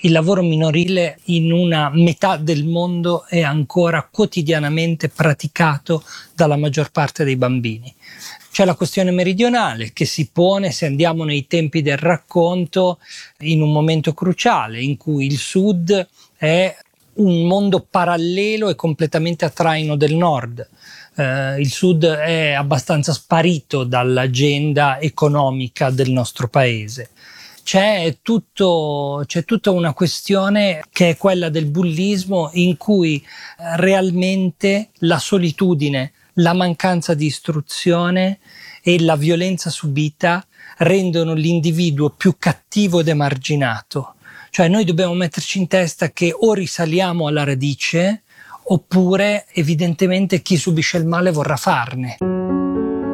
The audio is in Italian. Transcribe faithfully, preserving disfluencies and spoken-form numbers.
il lavoro minorile in una metà del mondo è ancora quotidianamente praticato dalla maggior parte dei bambini. C'è la questione meridionale che si pone, se andiamo nei tempi del racconto, in un momento cruciale in cui il sud è un mondo parallelo e completamente a traino del nord. Eh, il sud è abbastanza sparito dall'agenda economica del nostro paese. C'è, tutto, c'è tutta una questione che è quella del bullismo, in cui realmente la solitudine, la mancanza di istruzione e la violenza subita rendono l'individuo più cattivo ed emarginato. Cioè noi dobbiamo metterci in testa che o risaliamo alla radice oppure evidentemente chi subisce il male vorrà farne.